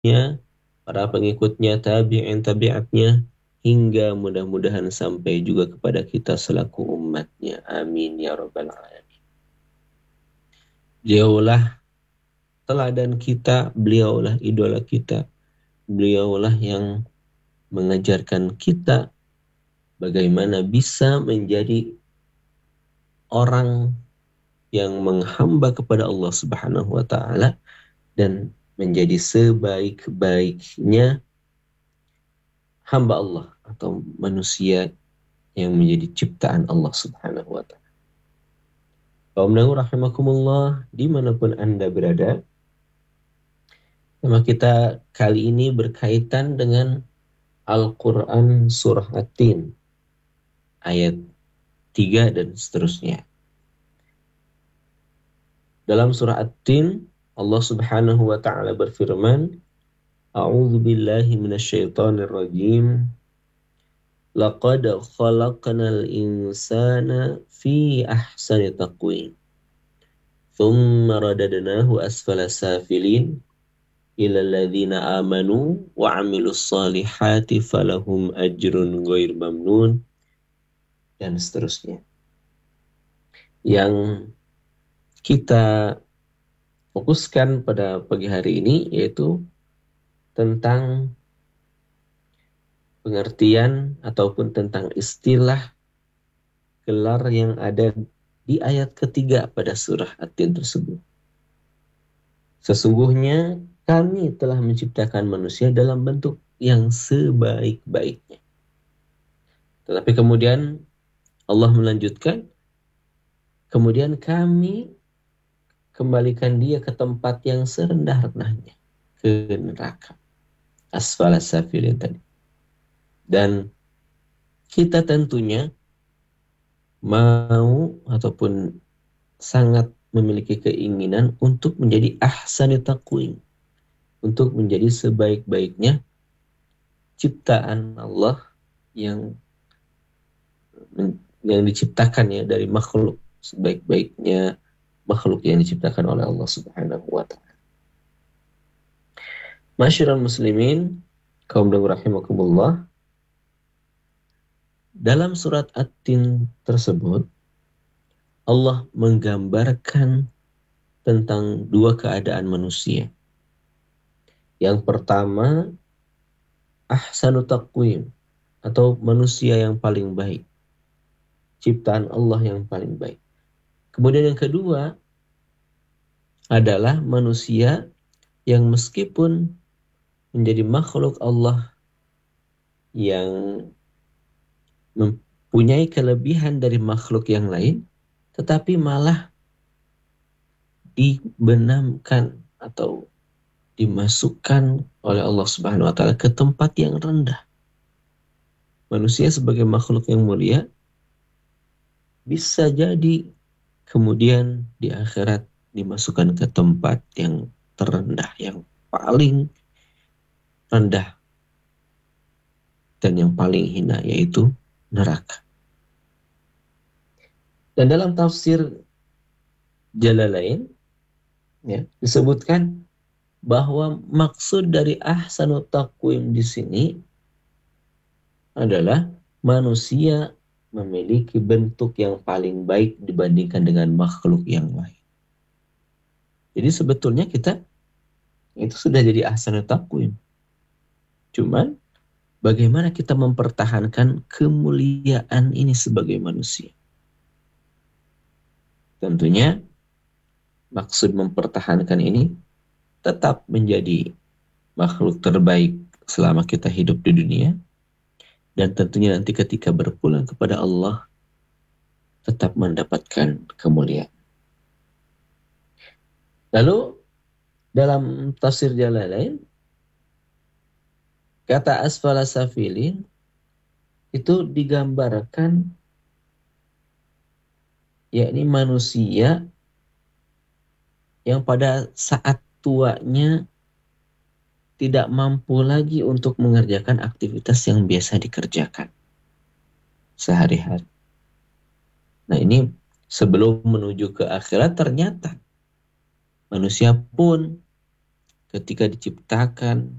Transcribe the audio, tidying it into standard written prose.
para pengikutnya, tabi'in tabi'atnya, hingga mudah-mudahan sampai juga kepada kita selaku umatnya. Amin ya rabbal alamin. Beliaulah teladan kita, beliaulah idola kita, beliaulah yang mengajarkan kita bagaimana bisa menjadi orang yang menghamba kepada Allah Subhanahu wa taala dan menjadi sebaik-baiknya hamba Allah atau manusia yang menjadi ciptaan Allah Subhanahu wa taala. Kaum dangu rahimakumullah, dimanapun Anda berada, tema kita kali ini berkaitan dengan Al-Quran Surah At-Tin, ayat 3 dan seterusnya. Dalam Surah At-Tin, Allah Subhanahu wa taala berfirman, A'udzu billahi minasyaitonir rajim. Laqad khalaqnal insana fi ahsani taqwim. Thumma radadnahu asfala safilin ila alladhina amanu wa 'amilus salihati falahum ajrun ghair mamnun, dan seterusnya. Yang kita fokuskan pada pagi hari ini yaitu tentang pengertian ataupun tentang istilah gelar yang ada di ayat ketiga pada surah At-Tin tersebut. Sesungguhnya kami telah menciptakan manusia dalam bentuk yang sebaik-baiknya. Tetapi kemudian Allah melanjutkan, kemudian kami kembalikan dia ke tempat yang serendah-rendahnya, ke neraka. Asfala safilin tadi. Dan kita tentunya mau ataupun sangat memiliki keinginan untuk menjadi ahsani taqwim, untuk menjadi sebaik-baiknya ciptaan Allah yang diciptakan ya dari makhluk, sebaik-baiknya makhluk yang diciptakan oleh Allah Subhanahu wa taala. Masyiral muslimin, kaum dan rahimakumullah, dalam surat At-Tin tersebut Allah menggambarkan tentang dua keadaan manusia. Yang pertama, ahsanu taqwim, atau manusia yang paling baik, ciptaan Allah yang paling baik. Kemudian yang kedua adalah manusia yang meskipun menjadi makhluk Allah yang mempunyai kelebihan dari makhluk yang lain, tetapi malah dibenamkan atau dimasukkan oleh Allah Subhanahu wa taala ke tempat yang rendah. Manusia sebagai makhluk yang mulia bisa jadi kemudian di akhirat dimasukkan ke tempat yang terendah, yang paling rendah dan yang paling hina, yaitu neraka. Dan dalam tafsir Jalalain ya, disebutkan bahwa maksud dari ahsanu taqwim di sini adalah manusia memiliki bentuk yang paling baik dibandingkan dengan makhluk yang lain. Jadi sebetulnya kita itu sudah jadi ahsanu taqwim. Cuman bagaimana kita mempertahankan kemuliaan ini sebagai manusia? Tentunya maksud mempertahankan ini tetap menjadi makhluk terbaik selama kita hidup di dunia, dan tentunya nanti ketika berpulang kepada Allah tetap mendapatkan kemuliaan. Lalu dalam tafsir Jalalain, kata asfala safilin itu digambarkan yakni manusia yang pada saat tuanya tidak mampu lagi untuk mengerjakan aktivitas yang biasa dikerjakan sehari-hari. Nah ini sebelum menuju ke akhirat ternyata manusia pun ketika diciptakan